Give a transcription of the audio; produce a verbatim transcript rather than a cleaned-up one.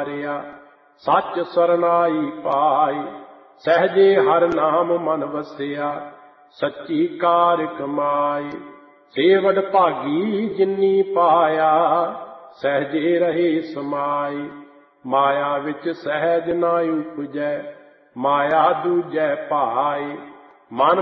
ਹਾਰਿਆ। ਸੱਚ ਸਰਨਾਈ ਪਾਈ ਸਹਿਜੇ ਹਰ ਨਾਮ ਮਨ ਵਸਿਆ। ਸੱਚੀ ਕਾਰ ਕਮਾਈ ਸੇਵਡ ਭਾਗੀ ਜਿਨੀ ਪਾਇਆ। ਸਹਿਜੇ ਰਹੇ ਸਮਾਈ ਮਾਇਆ ਵਿੱਚ ਸਹਿਜ ਨਾ ਉਪਜੈ। ਮਾਇਆ ਦੂਜੈ ਭਾਈ ਮਨ